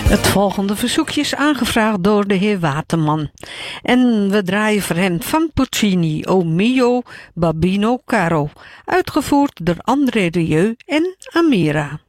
Het volgende verzoekje is aangevraagd door de heer Waterman. En we draaien voor hem van Puccini, O mio Babino Caro. Uitgevoerd door André Rieu en Amira.